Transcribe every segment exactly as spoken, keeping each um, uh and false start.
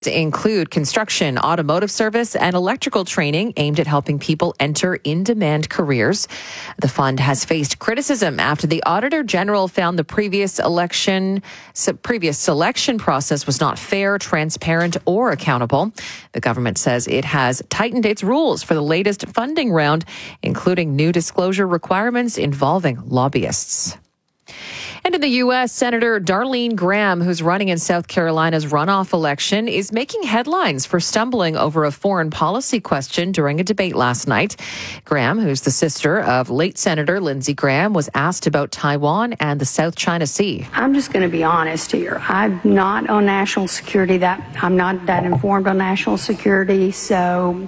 include construction, automotive service, and electrical training aimed at helping people enter in-demand careers. The fund has faced criticism after the Auditor General found the previous election, previous selection process was not fair, transparent, or accountable. The government says it has tightened its rules for the latest funding round, including new disclosure requirements involving lobbyists. And in the U S, Senator Darlene Graham, who's running in South Carolina's runoff election, is making headlines for stumbling over a foreign policy question during a debate last night. Graham, who's the sister of late Senator Lindsey Graham, was asked about Taiwan and the South China Sea. I'm just going to be honest here. I'm not on national security. That I'm not that informed on national security, so...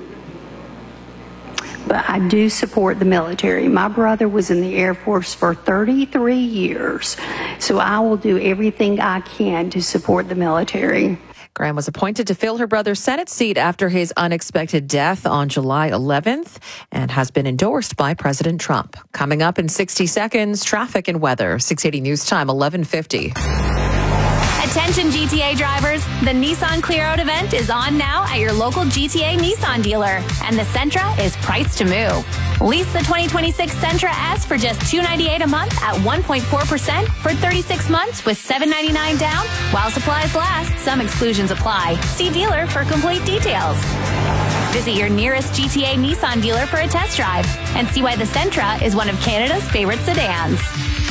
But I do support the military. My brother was in the Air Force for thirty-three years, so I will do everything I can to support the military. Graham was appointed to fill her brother's Senate seat after his unexpected death on July eleventh and has been endorsed by President Trump. Coming up in sixty seconds, traffic and weather. six eighty News Time, eleven fifty. Attention G T A drivers, the Nissan Clear Out event is on now at your local G T A Nissan dealer, and the Sentra is priced to move. Lease the twenty twenty-six Sentra S for just two hundred ninety-eight dollars a month at one point four percent for thirty-six months with seven hundred ninety-nine dollars down. While supplies last, some exclusions apply. See dealer for complete details. Visit your nearest G T A Nissan dealer for a test drive and see why the Sentra is one of Canada's favorite sedans.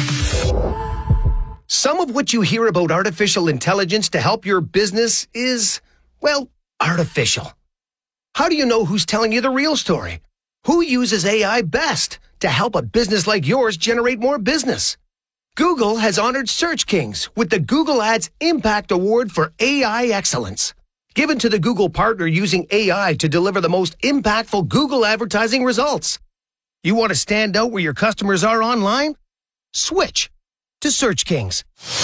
Some of what you hear about artificial intelligence to help your business is, well, artificial. How do you know who's telling you the real story? Who uses A I best to help a business like yours generate more business? Google has honored Search Kings with the Google Ads Impact Award for A I Excellence, given to the Google partner using A I to deliver the most impactful Google advertising results. You want to stand out where your customers are online? Switch to Search Kings.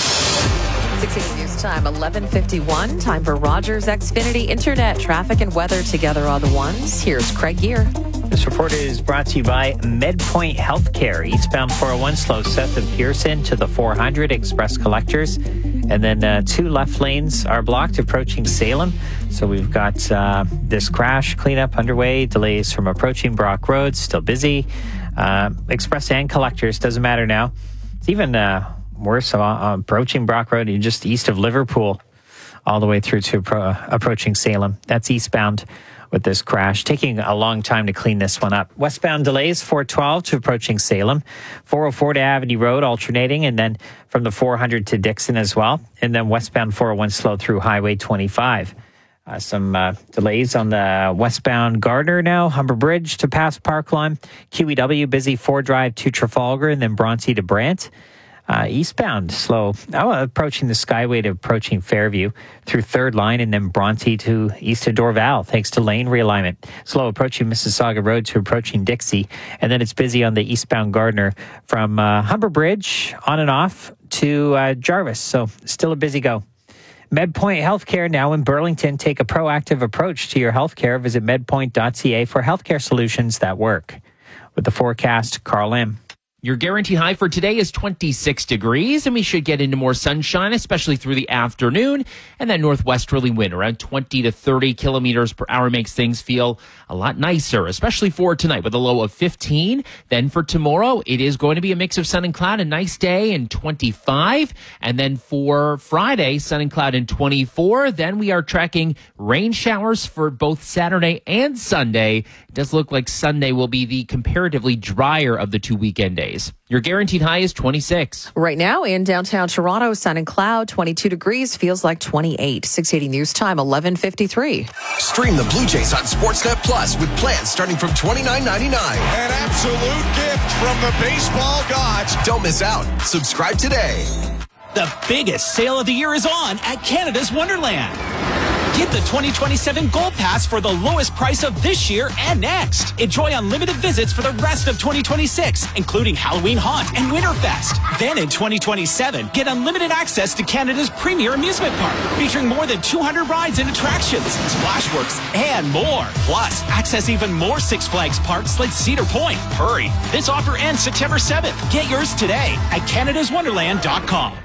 sixteen News Time, eleven fifty-one. Time for Rogers Xfinity Internet. Traffic and weather together are the ones. Here's Craig Gear. This report is brought to you by MedPoint Healthcare. Eastbound four oh one slow south of Pearson to the four hundred express collectors. And then uh, two left lanes are blocked approaching Salem. So we've got uh, this crash cleanup underway. Delays from approaching Brock Road, still busy. Uh, express and collectors, doesn't matter now. It's even uh, worse uh, approaching Brock Road, just east of Liverpool, all the way through to pro- approaching Salem. That's eastbound with this crash. Taking a long time to clean this one up. Westbound delays, four twelve to approaching Salem. four oh four to Avenue Road alternating, and then from the four hundred to Dixon as well. And then westbound four oh one slow through Highway twenty-five. Uh, some uh, delays on the westbound Gardner now, Humber Bridge to past Parkline, Q E W busy four drive to Trafalgar, and then Bronte to Brant. Uh, eastbound slow, oh, approaching the Skyway to approaching Fairview through Third Line, and then Bronte to east of Dorval, thanks to lane realignment. Slow approaching Mississauga Road to approaching Dixie, and then it's busy on the eastbound Gardner from uh, Humber Bridge on and off to uh, Jarvis. So still a busy go. MedPoint Healthcare now in Burlington. Take a proactive approach to your healthcare. Visit medpoint dot c a for healthcare solutions that work. With the forecast, Carl M. Your guaranteed high for today is twenty-six degrees, and we should get into more sunshine, especially through the afternoon. And that northwesterly wind around twenty to thirty kilometers per hour makes things feel a lot nicer, especially for tonight with a low of fifteen. Then for tomorrow, it is going to be a mix of sun and cloud, a nice day, and twenty-five. And then for Friday, sun and cloud and twenty-four. Then we are tracking rain showers for both Saturday and Sunday. It does look like Sunday will be the comparatively drier of the two weekend days. Your guaranteed high is twenty-six. Right now in downtown Toronto, sun and cloud, twenty-two degrees, feels like twenty-eight. six eighty News Time, eleven fifty-three. Stream the Blue Jays on Sportsnet Plus with plans starting from twenty-nine ninety-nine. An absolute gift from the baseball gods. Don't miss out. Subscribe today. The biggest sale of the year is on at Canada's Wonderland. Get the twenty twenty-seven Gold Pass for the lowest price of this year and next. Enjoy unlimited visits for the rest of twenty twenty-six, including Halloween Haunt and Winterfest. Then in twenty twenty-seven, get unlimited access to Canada's premier amusement park, featuring more than two hundred rides and attractions, Splashworks, and more. Plus, access even more Six Flags parks like Cedar Point. Hurry, this offer ends September seventh. Get yours today at canadas wonderland dot com.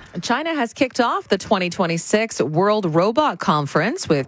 China has kicked off the twenty twenty-six World Robot Conference with